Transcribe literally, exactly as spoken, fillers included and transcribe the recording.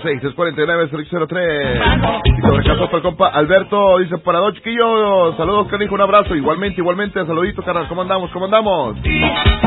seis, tres cuatro nueve, cero cero tres. Y sobre casos para el compa Alberto, dice, para dos chiquillos, saludos, canijo, un abrazo. Igualmente, igualmente, saludito, carnal, ¿cómo andamos? ¿Cómo andamos?